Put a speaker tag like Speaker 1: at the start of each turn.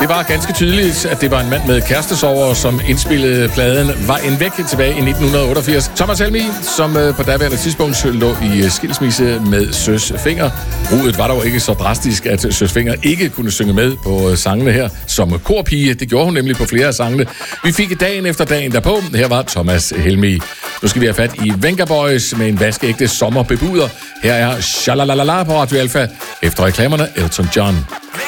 Speaker 1: Det var ganske tydeligt, at det var en mand med kærestesorger, som indspillede pladen Var en væk tilbage i 1988. Thomas Helmig, som på daværende tidspunkt lå i skilsmisse med Søs Fenger. Brudet var dog ikke så drastisk, at Søs Fenger ikke kunne synge med på sangene her som korpige. Det gjorde hun nemlig på flere af sangene. Vi fik dagen efter dagen derpå. Her var Thomas Helmig. Nu skal vi have fat i Venga Boys med en vaskeægte sommerbebuder. Her er Shalalala på Radio Alpha. Efter reklamerne Elton John.